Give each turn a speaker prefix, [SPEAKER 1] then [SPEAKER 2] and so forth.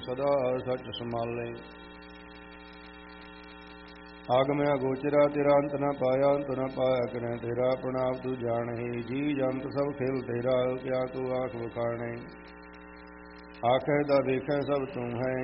[SPEAKER 1] ਸਦਾ ਸਚ ਸਮਾਲੇ। ਆਗਮਿਆ ਗੋਚਰਾ ਤੇਰਾ ਅੰਤ ਨ ਪਾਇਆ, ਅੰਤ ਨ ਪਾਇਆ ਕਿਨੈ ਤੇਰਾ। ਪ੍ਰਣਾਮ ਤੂੰ ਜਾਣਹਿ ਜੀ ਜੰਤ ਸਭ ਖੇਲ ਤੇਰਾ, ਕਿਆ ਤੂੰ ਆਖ ਵਖਾਣੇ। ਆਖੈ ਦਾ ਵੇਖੈ ਸਭ ਤੂੰ ਹੈ,